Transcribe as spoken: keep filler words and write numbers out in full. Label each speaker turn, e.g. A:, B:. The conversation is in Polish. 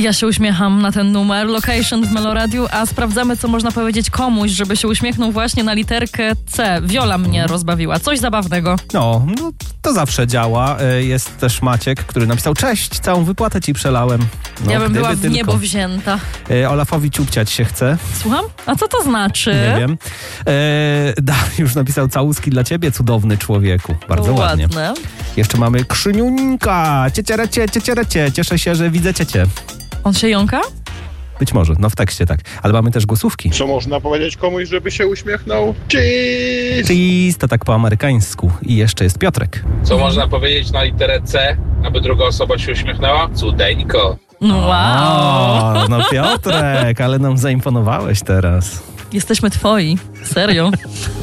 A: Ja się uśmiecham na ten numer Location w Meloradiu, a sprawdzamy, co można powiedzieć komuś, żeby się uśmiechnął właśnie na literkę C. Wiola mnie rozbawiła. Coś zabawnego.
B: No, no to zawsze działa. Jest też Maciek, który napisał: cześć, całą wypłatę ci przelałem. No,
A: ja bym była w
B: tylko.
A: niebo wzięta.
B: Olafowi ciupciać się chce.
A: Słucham? A co to znaczy?
B: Nie wiem. E, Dariusz napisał: całuski dla ciebie, cudowny człowieku. Bardzo ładnie.
A: Ładne.
B: Jeszcze mamy Krzyniuńka. Ciecierecie, ciecierecie. Cieszę się, że widzę ciecie.
A: On się jąka?
B: Być może, no w tekście tak. Ale mamy też głosówki.
C: Co można powiedzieć komuś, żeby się uśmiechnął? Cheese!
B: Cheese to tak po amerykańsku. I jeszcze jest Piotrek.
D: Co można powiedzieć na literę C, aby druga osoba się uśmiechnęła? Cudeńko.
A: No wow.
B: O, no Piotrek, ale nam zaimponowałeś teraz.
A: Jesteśmy twoi. Serio.